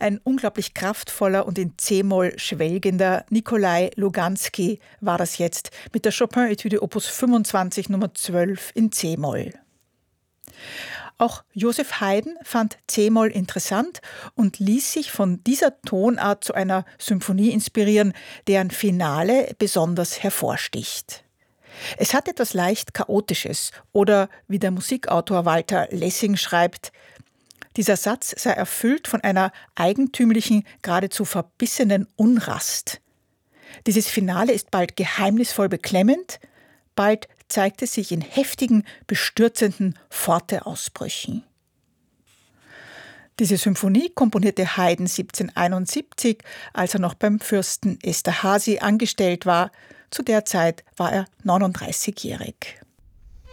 Ein unglaublich kraftvoller und in C-Moll schwelgender Nikolai Luganski war das jetzt mit der Chopin-Etüde Opus 25 Nummer 12 in C-Moll. Auch Joseph Haydn fand C-Moll interessant und ließ sich von dieser Tonart zu einer Symphonie inspirieren, deren Finale besonders hervorsticht. Es hat etwas leicht Chaotisches oder, wie der Musikautor Walter Lessing schreibt, dieser Satz sei erfüllt von einer eigentümlichen, geradezu verbissenen Unrast. Dieses Finale ist bald geheimnisvoll beklemmend, bald zeigt es sich in heftigen, bestürzenden Forte-Ausbrüchen. Diese Symphonie komponierte Haydn 1771, als er noch beim Fürsten Esterházy angestellt war. Zu der Zeit war er 39-jährig.